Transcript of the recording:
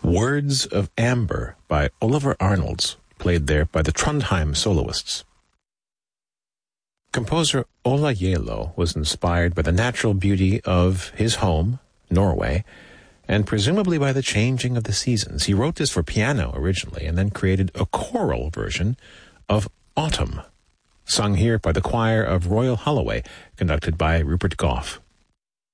Words of Amber by Oliver Arnolds, played there by the Trondheim soloists. Composer Ola Gjeilo was inspired by the natural beauty of his home, Norway, and presumably by the changing of the seasons. He wrote this for piano originally and then created a choral version of Autumn, sung here by the choir of Royal Holloway, conducted by Rupert Gough.